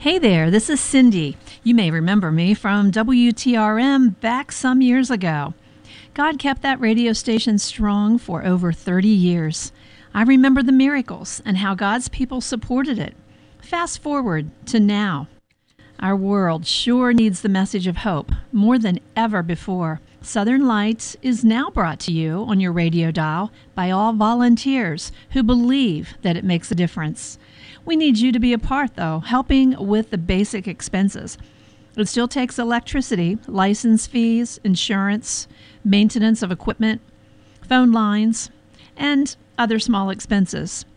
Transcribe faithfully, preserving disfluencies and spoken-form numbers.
Hey there, this is Cindy. You may remember me from W T R M back some years ago. God kept that radio station strong for over thirty years. I remember the miracles and how God's people supported it. Fast forward to now. Our world sure needs the message of hope more than ever before. Southern Lights is now brought to you on your radio dial by all volunteers who believe that it makes a difference. We need you to be a part, though, helping with the basic expenses. It still takes electricity, license fees, insurance, maintenance of equipment, phone lines, and other small expenses.